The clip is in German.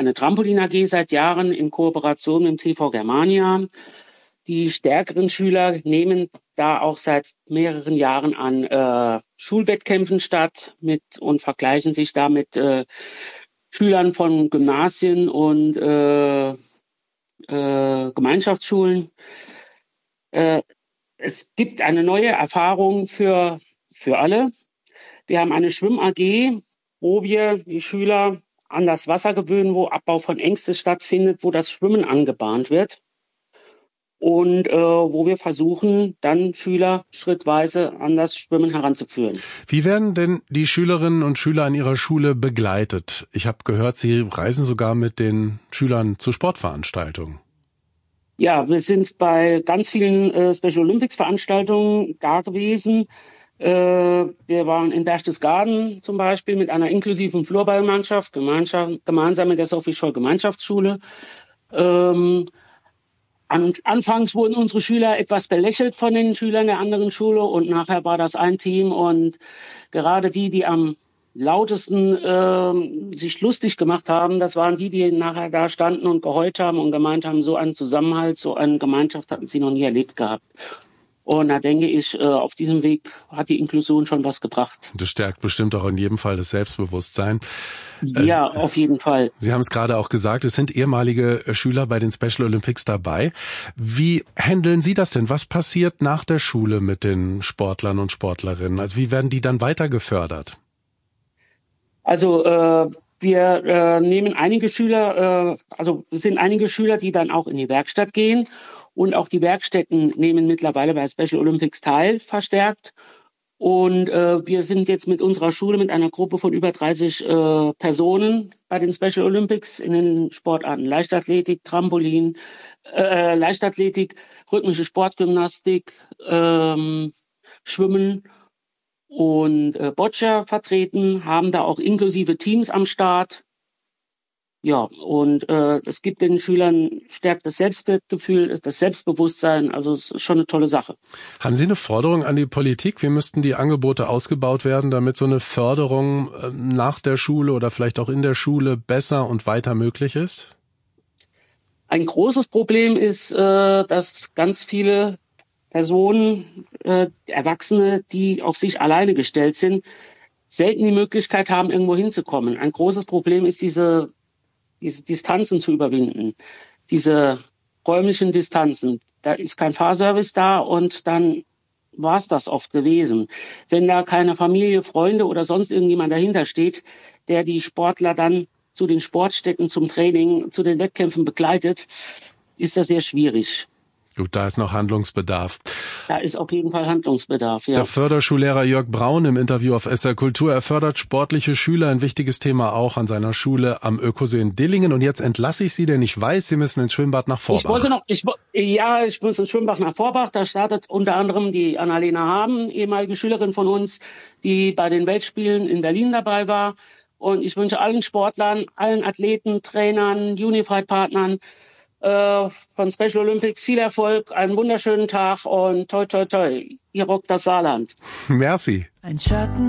eine Trampolin AG seit Jahren in Kooperation mit dem TV Germania. Die stärkeren Schüler nehmen da auch seit mehreren Jahren an Schulwettkämpfen statt und vergleichen sich da mit Schülern von Gymnasien und Gemeinschaftsschulen. Es gibt eine neue Erfahrung für alle. Wir haben eine Schwimm-AG, wo wir die Schüler an das Wasser gewöhnen, wo Abbau von Ängsten stattfindet, wo das Schwimmen angebahnt wird. Und wo wir versuchen, dann Schüler schrittweise an das Schwimmen heranzuführen. Wie werden denn die Schülerinnen und Schüler an ihrer Schule begleitet? Ich habe gehört, Sie reisen sogar mit den Schülern zu Sportveranstaltungen. Ja, wir sind bei ganz vielen Special Olympics Veranstaltungen da gewesen. Wir waren in Berchtesgaden zum Beispiel mit einer inklusiven Floorballmannschaft, gemeinsam mit der Sophie-Scholl-Gemeinschaftsschule. Anfangs wurden unsere Schüler etwas belächelt von den Schülern der anderen Schule und nachher war das ein Team und gerade die am lautesten sich lustig gemacht haben, das waren die nachher da standen und geheult haben und gemeint haben, so einen Zusammenhalt, so eine Gemeinschaft hatten sie noch nie erlebt gehabt. Und da denke ich, auf diesem Weg hat die Inklusion schon was gebracht. Das stärkt bestimmt auch in jedem Fall das Selbstbewusstsein. Ja, auf jeden Fall. Sie haben es gerade auch gesagt, es sind ehemalige Schüler bei den Special Olympics dabei. Wie handeln Sie das denn? Was passiert nach der Schule mit den Sportlern und Sportlerinnen? Also wie werden die dann weiter gefördert? Also wir nehmen einige Schüler, es sind einige Schüler, die dann auch in die Werkstatt gehen. Und auch die Werkstätten nehmen mittlerweile bei Special Olympics teil, verstärkt. Und wir sind jetzt mit unserer Schule, mit einer Gruppe von über 30 Personen bei den Special Olympics in den Sportarten Leichtathletik, Trampolin, Leichtathletik, rhythmische Sportgymnastik, Schwimmen und Boccia vertreten, haben da auch inklusive Teams am Start. Ja, und es gibt den Schülern stärkt das Selbstwertgefühl, das Selbstbewusstsein, also es ist schon eine tolle Sache. Haben Sie eine Forderung an die Politik? Wie müssten die Angebote ausgebaut werden, damit so eine Förderung nach der Schule oder vielleicht auch in der Schule besser und weiter möglich ist? Ein großes Problem ist, dass ganz viele Personen, Erwachsene, die auf sich alleine gestellt sind, selten die Möglichkeit haben, irgendwo hinzukommen. Ein großes Problem ist diese Distanzen zu überwinden, diese räumlichen Distanzen. Da ist kein Fahrservice da und dann war es das oft gewesen. Wenn da keine Familie, Freunde oder sonst irgendjemand dahinter steht, der die Sportler dann zu den Sportstätten, zum Training, zu den Wettkämpfen begleitet, ist das sehr schwierig. Gut, da ist noch Handlungsbedarf. Da ist auf jeden Fall Handlungsbedarf, ja. Der Förderschullehrer Jörg Braun im Interview auf SR Kultur, er fördert sportliche Schüler, ein wichtiges Thema auch an seiner Schule am Ökosee in Dillingen. Und jetzt entlasse ich Sie, denn ich weiß, Sie müssen ins Schwimmbad nach Vorbach. Ich muss ins Schwimmbad nach Vorbach. Da startet unter anderem die Annalena Haben, ehemalige Schülerin von uns, die bei den Weltspielen in Berlin dabei war. Und ich wünsche allen Sportlern, allen Athleten, Trainern, Unified-Partnern von Special Olympics viel Erfolg, einen wunderschönen Tag und toi toi toi, ihr rockt das Saarland. Merci. Ein Schatten